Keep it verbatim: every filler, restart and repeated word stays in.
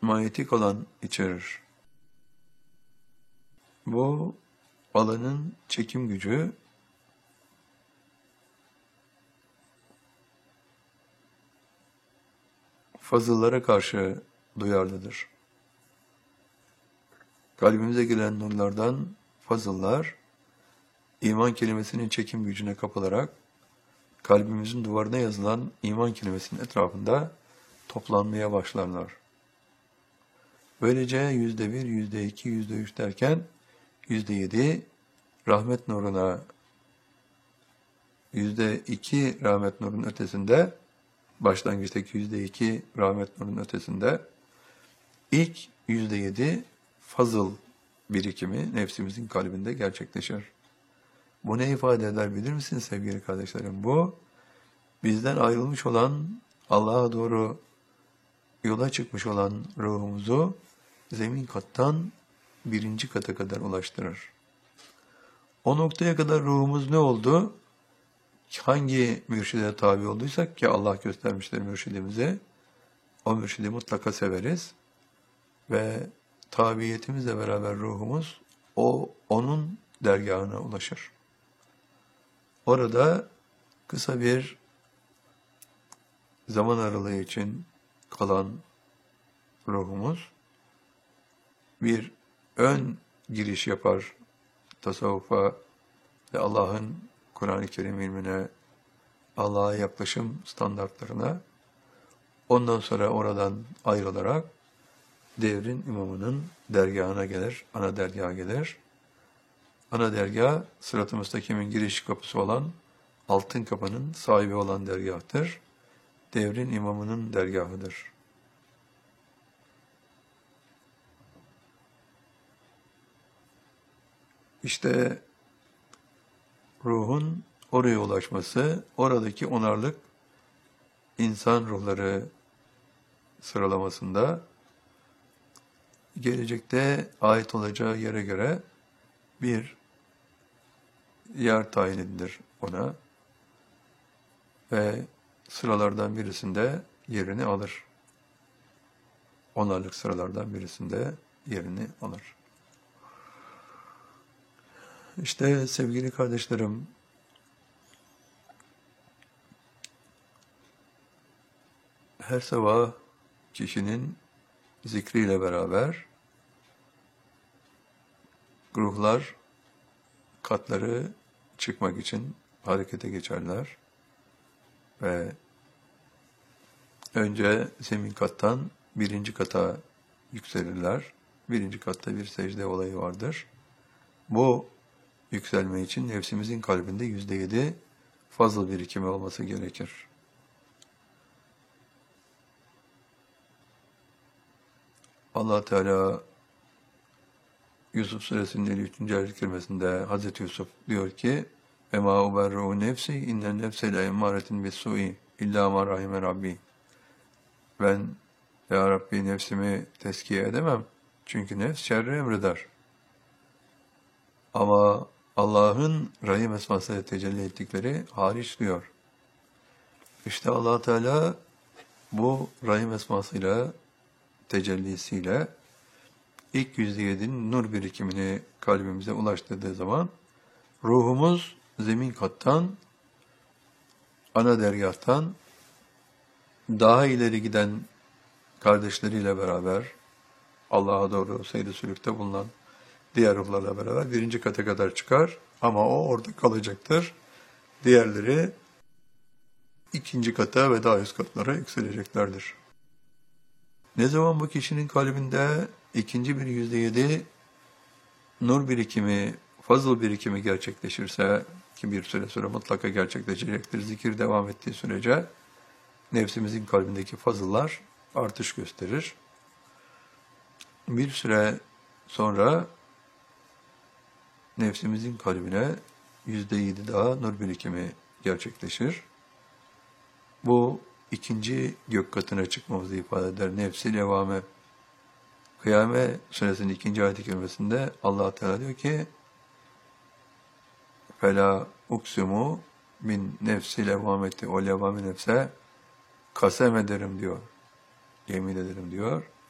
manyetik alan içerir. Bu alanın çekim gücü fazıllara karşı duyarlıdır. Kalbimize gelen nurlardan fazıllar, iman kelimesinin çekim gücüne kapılarak, kalbimizin duvarına yazılan iman kelimesinin etrafında toplanmaya başlarlar. Böylece yüzde bir, yüzde iki, yüzde üç derken, yüzde yedi rahmet nuruna, yüzde iki rahmet nurunun ötesinde, başlangıçtaki yüzde iki rahmet nurunun ötesinde, ilk yüzde yedi fazıl birikimi nefsimizin kalbinde gerçekleşir. Bu ne ifade eder bilir misiniz sevgili kardeşlerim? Bu, bizden ayrılmış olan, Allah'a doğru yola çıkmış olan ruhumuzu zemin kattan birinci kata kadar ulaştırır. O noktaya kadar ruhumuz ne oldu? Hangi mürşide tabi olduysak ki Allah göstermiştir mürşidimize, o mürşidi mutlaka severiz ve tabiiyetimizle beraber ruhumuz o onun dergahına ulaşır. Orada kısa bir zaman aralığı için kalan ruhumuz bir ön giriş yapar tasavvufa ve Allah'ın Kur'an-ı Kerim ilmine, Allah'a yaklaşım standartlarına. Ondan sonra oradan ayrılarak devrin imamının dergahına gelir, ana dergaha gelir. Ana dergah, Sırat-ı Müstakim'in giriş kapısı olan, altın kapının sahibi olan dergahtır. Devrin imamının dergahıdır. İşte ruhun oraya ulaşması, oradaki onarlık insan ruhları sıralamasında gelecekte ait olacağı yere göre bir yer tayin edilir ona ve sıralardan birisinde yerini alır. Onarlık sıralardan birisinde yerini alır. İşte sevgili kardeşlerim, her sabah kişinin zikriyle beraber ruhlar katları çıkmak için harekete geçerler ve önce zemin kattan birinci kata yükselirler. Birinci katta bir secde olayı vardır. Bu yükselme için nefsimizin kalbinde yüzde yedi fazıl birikimi olması gerekir. Allah Teala Yusuf Suresinin elli üçüncü ayet kerimesinde Hazreti Yusuf diyor ki: "Ema uberru nefsi innen nefse le emmâretin bis-sû'i illâ mâ rahime Rabbi." Ben ya Rabbi nefsimi tezkiye edemem. Çünkü nefs şerri emreder. Ama Allah'ın Rahim esmasıyla tecelli ettikleri hariç diyor. İşte Allah Teala bu Rahim esmasıyla, tecellisiyle ilk yüzde yedinin nur birikimini kalbimize ulaştırdığı zaman ruhumuz zemin kattan, ana dergâhtan daha ileri giden kardeşleriyle beraber Allah'a doğru seyri sülükte bulunan diğer ruhlarla beraber birinci kata kadar çıkar ama o orada kalacaktır. Diğerleri ikinci kata ve daha üst katlara yükseleceklerdir. Ne zaman bu kişinin kalbinde ikinci bir yüzde yedi nur birikimi, fazıl birikimi gerçekleşirse, ki bir süre sonra mutlaka gerçekleşecektir, zikir devam ettiği sürece nefsimizin kalbindeki fazıllar artış gösterir. Bir süre sonra nefsimizin kalbine yüzde yedi daha nur birikimi gerçekleşir. Bu ikinci gök katına çıkmamızı ifade eder. Nefsi levame. Kıyamet Suresinin ikinci ayet-i kerimesinde Allah Teala diyor ki: "Fela uksimu min nefsi levameti." O levame nefse kasem ederim diyor. Yemin ederim diyor.